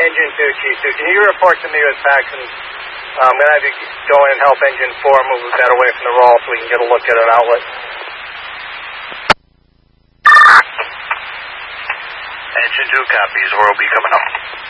Engine 2, Chief 2. Can you report to me with facts? And I'm going to have you go in and help Engine 4 move that away from the roll so we can get a look at an outlet. Engine 2 copies. Oral B coming up.